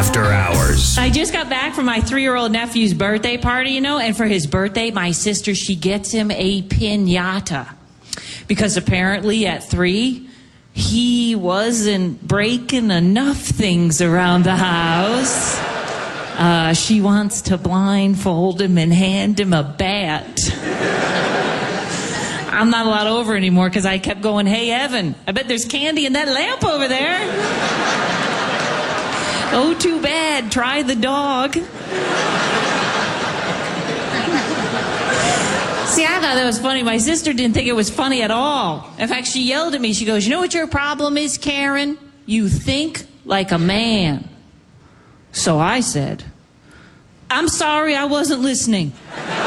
After Hours. I just got back from my 3-year-old nephew's birthday party, and for his birthday, my sister, she gets him a piñata. Because apparently at 3, he wasn't breaking enough things around the house. She wants to blindfold him and hand him a bat. I'm not allowed over anymore because I kept going, hey, Evan, I bet there's candy in that lamp over there. Oh, too bad. Try the dog. See, I thought that was funny. My sister didn't think it was funny at all. In fact, she yelled at me. She goes, you know what your problem is, Karen? You think like a man. So I said, I'm sorry, I wasn't listening.